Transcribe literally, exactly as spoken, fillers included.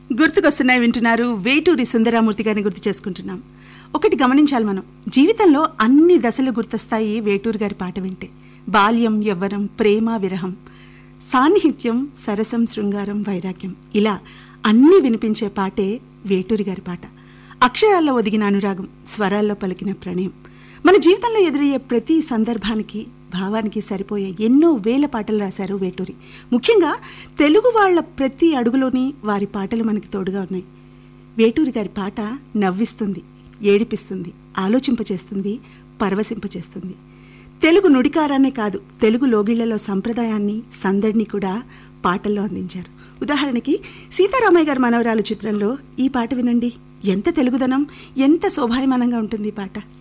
గుర్తుకొస్తున్నాయి వింటున్నారు. వేటూరి సుందరరామూర్తి గారిని గుర్తు చేసుకుంటున్నాం. ఒకటి గమనించాలి మనం, జీవితంలో అన్ని దశలు గుర్తొస్తాయి వేటూరి గారి పాట వింటే. బాల్యం, యవ్వనం, ప్రేమ, విరహం, సాన్నిహిత్యం, సరసం, శృంగారం, వైరాగ్యం, ఇలా అన్నీ వినిపించే పాటే వేటూరి గారి పాట. అక్షరాల్లో ఒదిగిన అనురాగం, స్వరాల్లో పలికిన ప్రణయం. మన జీవితంలో ఎదురయ్యే ప్రతి సందర్భానికి, భావానికి సరిపోయే ఎన్నో వేల పాటలు రాశారు వేటూరి. ముఖ్యంగా తెలుగు వాళ్ల ప్రతి అడుగులోని వారి పాటలు మనకి తోడుగా ఉన్నాయి. వేటూరి గారి పాట నవ్విస్తుంది, ఏడిపిస్తుంది, ఆలోచింపచేస్తుంది, పరవశింపచేస్తుంది. తెలుగు నుడికారాన్నే కాదు, తెలుగు లోగిళ్లలో సంప్రదాయాన్ని, సందడిని కూడా పాటల్లో అందించారు. ఉదాహరణకి సీతారామయ్య గారి మనవరాలు చిత్రంలో ఈ పాట వినండి. ఎంత తెలుగుదనం, ఎంత శోభాయమానంగా ఉంటుంది ఈ పాట.